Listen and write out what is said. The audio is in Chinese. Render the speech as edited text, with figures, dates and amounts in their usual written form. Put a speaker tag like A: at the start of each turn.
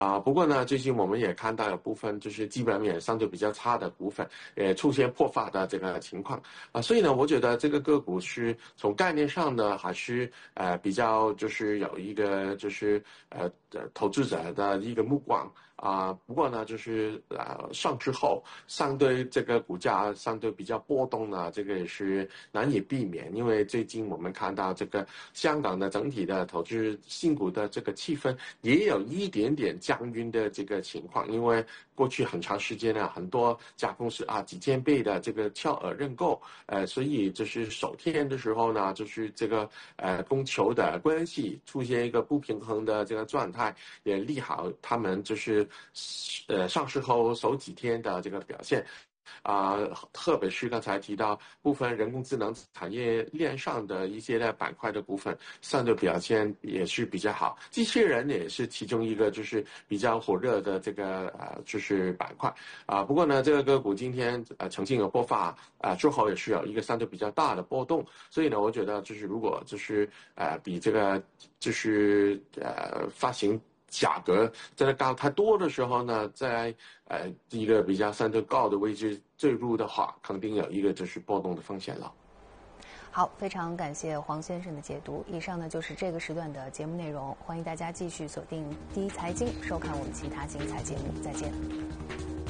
A: 不过呢，最近我们也看到有部分就是基本面相对比较差的股份，也出现破发的这个情况所以呢，我觉得这个个股是从概念上呢，还是比较就是有一个就是投资者的一个目光不过呢，就是上市后相对这个股价相对比较波动呢，这个也是难以避免，因为最近我们看到这个香港的整体的投资新股的这个气氛也有一点点降温的这个情况，因为过去很长时间呢，很多家公司几千倍的这个超额认购，所以就是首天的时候呢，就是这个供求的关系出现一个不平衡的这个状态，也利好他们就是上市后首几天的这个表现。特别是刚才提到部分人工智能产业链上的一些的板块的股份，相对表现也是比较好。机器人也是其中一个就是比较火热的这个就是板块不过呢，这个个股今天曾经有波发之后也是有一个相对比较大的波动，所以呢，我觉得就是如果就是比这个就是发行价格真的高太多的时候呢，在一个比较相对高的位置坠入的话，肯定有一个就是波动的风险了。
B: 好，非常感谢黄先生的解读。以上呢就是这个时段的节目内容，欢迎大家继续锁定第一财经，收看我们其他精彩节目。再见。